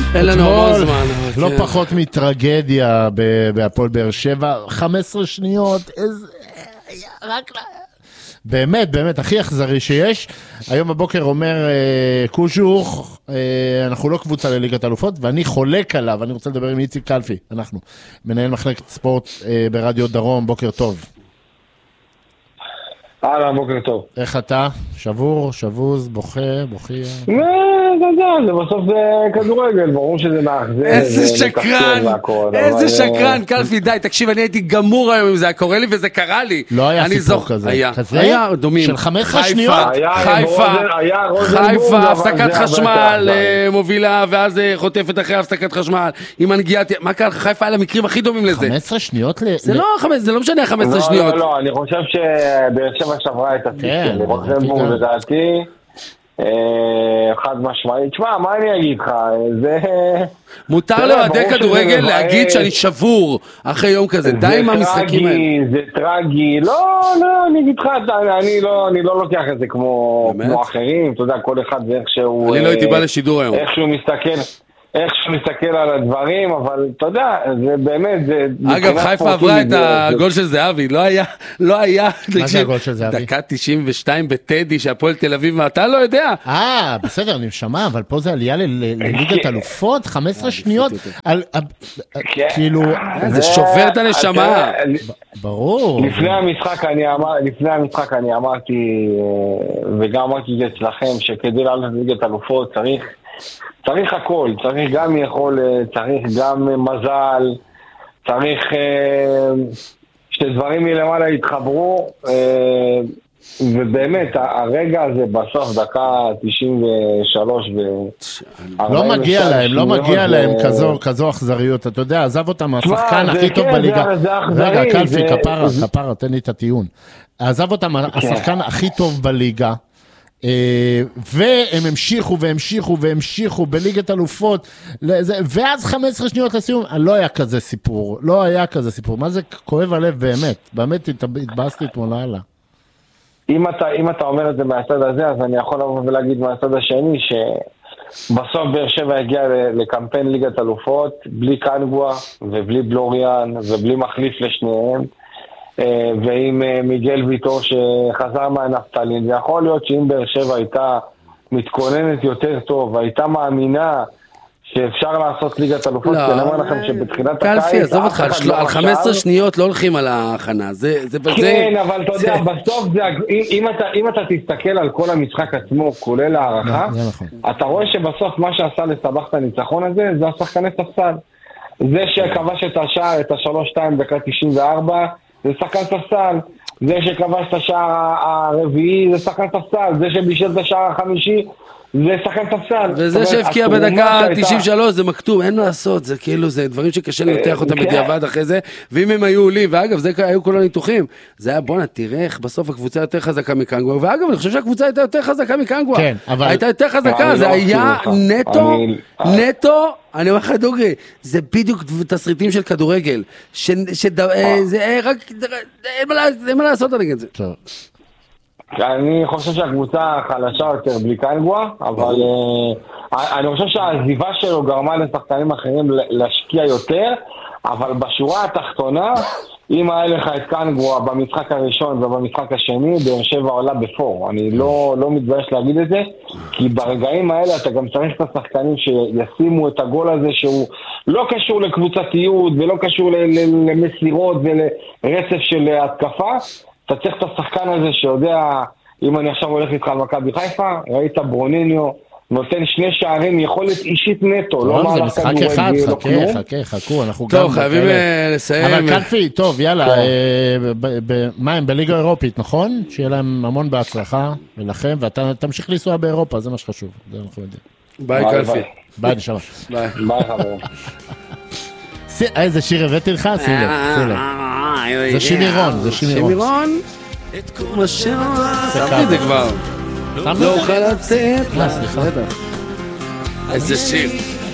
אין לנו המון זמן. לא פחות מטרגדיה בהפועל באר שבע, 15 שניות, רק באמת, באמת, הכי אכזרי שיש. היום בבוקר אומר קושוך, אנחנו לא קבוצה לליגת אלופות, ואני חולק עליו, אני רוצה לדבר עם איציק קלפי, אנחנו, מנהל מחלקת ספורט ברדיו דרום, בוקר טוב. בוקר טוב. איך אתה? שבור, שבוז, בוכה, בוכייה? זה בסוף זה כדורגל, ברור שזה מאכזב. איזה שקרן, איזה שקרן, קלפי, די, תקשיב, אני הייתי גמור היום אם זה היה קורה לי, וזה קרה לי. לא היה סיפור כזה. היה, דומים. של 15 שניות? חיפה, הפסקת חשמל מובילה, ואז חוטפת אחרי הפסקת חשמל, עם הנגיעת, מה קרה לך? חיפה על המקרים הכי דומים לזה. 15 שניות? זה לא משנה 15 שניות. לא, אני חושב שבאר שבע שברה את הסיפור. רוקנבורג לדעתי, חד משמעית. תשמע, מה אני אגיד לך? מותר לאוהדי כדורגל להגיד שאני שבור אחרי יום כזה. די עם המשחקים האלה. זה טרגי. לא, אני אגיד לך, אני לא לוקח את זה כמו אחרים. אתה יודע, כל אחד זה איך שהוא... אני לא הייתי בא לשידור היום. איך שהוא מסתכל על הדברים, אבל אתה יודע, זה באמת, זה... אגב, חיפה עברה את הגול של זהבי, לא היה... מה זה הגול של זהבי? דקה 92 בטדי, שהפועל תל אביב, ואתה לא יודע. בסדר, אני משמע, אבל פה זה עלייה לליגת אלופות, 15 שניות, כאילו... זה שובר את הנשמה. ברור. לפני המשחק אני אמרתי, וגם אמרתי את זה אצלכם, שכדי לעלות לליגת אלופות צריך הכל, צריך גם יכולת, צריך גם מזל, צריך שדברים מלמעלה יתחברו, ובאמת הרגע הזה בסוף דקה 93 לא מגיע להם כזו אכזריות, אתה יודע, עזב אותם השחקן הכי טוב בליגה. רגע, קלפי, כפרה, תן לי את הטיעון. עזב אותם השחקן הכי טוב בליגה, והם המשיכו בליגת אלופות, ואז 15 שניות לסיום, לא היה כזה סיפור, מה זה כואב הלב באמת התבאסתי אתמול הלאה. אם אתה אומר את זה מהצד הזה, אז אני יכול לבוא ולהגיד מהצד השני, שבסוף באר שבע הגיע לקמפיין ליגת אלופות, בלי קנגווה ובלי בלוריאן ובלי מחליף לשניהם, ועם מיגל ויטור שחזר מהנפטלין. ויכול להיות שאם באר שבע הייתה מתכוננת יותר טוב, והייתה מאמינה שאפשר לעשות ליגת אלופות, כי אני אומר לכם שבתחילת הקיץ... קלפי, עזוב אותך, על 15 שניות לא הולכים על ההכנה. כן, אבל אתה יודע, בסוף אם אתה תסתכל על כל המשחק עצמו, כולל הערכה, אתה רואה שבסוף מה שעשה לסבך את הניצחון הזה, זה השחקני ספסל. זה שכבש את השער, את ה-3-2 דקה 94, זה שחקן ספסל. זה שכבש את השער הרביעי, זה שחקן ספסל. זה שבישל את השער החמישי, זה שחקן ספסל. וזה שהפקיע בדקה 93 זה מכתוב, אין לעשות, זה כאילו, זה דברים שקשה לנתח אותם בדיעבד אחרי זה, ואם הם היו עולים, ואגב, זה היו כל הניתוחים, זה היה, בונה, תראה איך בסוף הקבוצה יותר חזקה מקנגווה, ואגב, אני חושב שהקבוצה הייתה יותר חזקה מקנגווה, הייתה יותר חזקה, זה היה נטו, אני אומר לך דוגרי, זה בדיוק תסריטים של כדורגל, שזה רק, אין מה לעשות על זה. אני חושב שהקבוצה חלשה יותר בלי קנגווה, אבל אני חושב שהעזיבה שלו גרמה לשחקנים אחרים להשקיע יותר, אבל בשורה התחתונה, אם היה לך את קנגווה במשחק הראשון ובמשחק השני, באר שבע עולה בפור. אני לא מתבייש להגיד את זה, כי ברגעים האלה אתה גם צריך את השחקנים שישימו את הגול הזה, שהוא לא קשור לקבוצתיות ולא קשור למסירות ולרצף של התקפה. אתה צריך את השחקן הזה שיודע, אם אני עכשיו הולך איתך על מכבי חיפה, ראית ברוניניו, נותן 2 שערים, יכולת אישית נטו, לא זה משחק אחד, חכו, אנחנו גם... טוב, חייבים לסיים. אבל קלפי, טוב, יאללה, מה הם בליגה אירופית, נכון? שיהיה להם המון בהצלחה, ולכם, ואתה תמשיך לנסוע באירופה, זה מה שחשוב, זה אנחנו יודעים. ביי קלפי. ביי, נשמה. ביי חברים. איזה שיר הבאתי לך? שים לב. זה שימירון, שימירון? מה שמתי את זה כבר. לא אוכל לצאת. סליחה. איזה שיר.